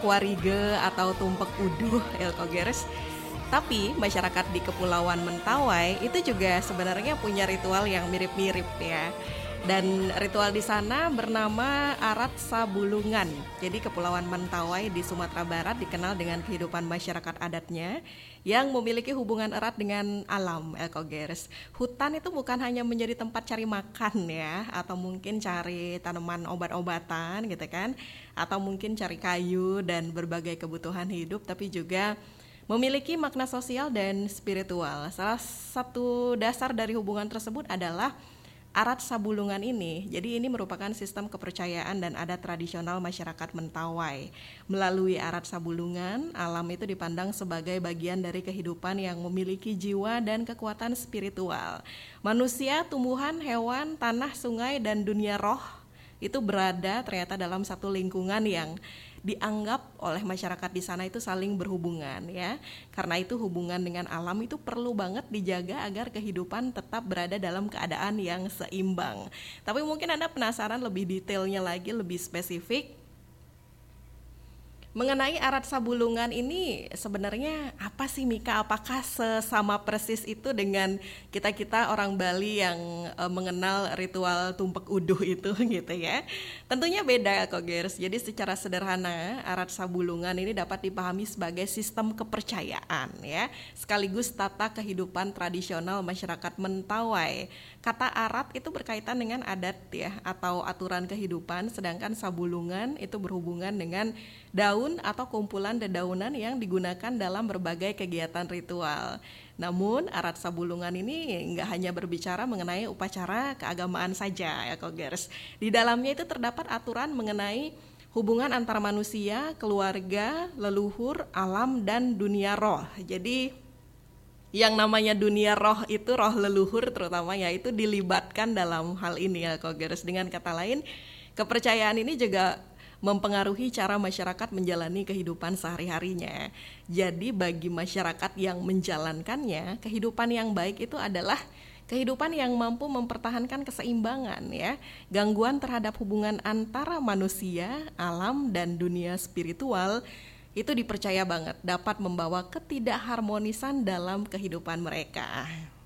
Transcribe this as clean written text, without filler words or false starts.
Warige atau tumpek uduh Elkogeres. Tapi masyarakat di Kepulauan Mentawai itu juga sebenarnya punya ritual yang mirip-mirip ya. Dan ritual di sana bernama Arat Sabulungan. Jadi Kepulauan Mentawai di Sumatera Barat dikenal dengan kehidupan masyarakat adatnya yang memiliki hubungan erat dengan alam, Elkogeres. Hutan itu bukan hanya menjadi tempat cari makan ya, atau mungkin cari tanaman obat-obatan gitu kan, atau mungkin cari kayu dan berbagai kebutuhan hidup, tapi juga memiliki makna sosial dan spiritual. Salah satu dasar dari hubungan tersebut adalah Arat Sabulungan ini. Jadi ini merupakan sistem kepercayaan dan adat tradisional masyarakat Mentawai. Melalui Arat Sabulungan, alam itu dipandang sebagai bagian dari kehidupan yang memiliki jiwa dan kekuatan spiritual. Manusia, tumbuhan, hewan, tanah, sungai, dan dunia roh itu berada ternyata dalam satu lingkungan yang dianggap oleh masyarakat di sana itu saling berhubungan ya. Karena itu hubungan dengan alam itu perlu banget dijaga agar kehidupan tetap berada dalam keadaan yang seimbang. Tapi mungkin Anda penasaran lebih detailnya lagi, lebih spesifik mengenai Arat Sabulungan ini. Sebenarnya apa sih Mika? Apakah sesama persis itu dengan kita-kita orang Bali yang mengenal ritual tumpek uduh itu gitu ya? Tentunya beda kok guys. Jadi secara sederhana Arat Sabulungan ini dapat dipahami sebagai sistem kepercayaan ya, sekaligus tata kehidupan tradisional masyarakat Mentawai. Kata Arat itu berkaitan dengan adat ya atau aturan kehidupan, sedangkan Sabulungan itu berhubungan dengan daun atau kumpulan dedaunan yang digunakan dalam berbagai kegiatan ritual. Namun Arat Sabulungan ini nggak hanya berbicara mengenai upacara keagamaan saja ya Kogers. Di dalamnya itu terdapat aturan mengenai hubungan antara manusia, keluarga, leluhur, alam, dan dunia roh. Jadi yang namanya dunia roh itu roh leluhur terutama ya itu dilibatkan dalam hal ini ya Kogers. Dengan kata lain, kepercayaan ini juga mempengaruhi cara masyarakat menjalani kehidupan sehari-harinya. Jadi bagi masyarakat yang menjalankannya, kehidupan yang baik itu adalah kehidupan yang mampu mempertahankan keseimbangan ya. Gangguan terhadap hubungan antara manusia, alam, dan dunia spiritual itu dipercaya banget dapat membawa ketidakharmonisan dalam kehidupan mereka.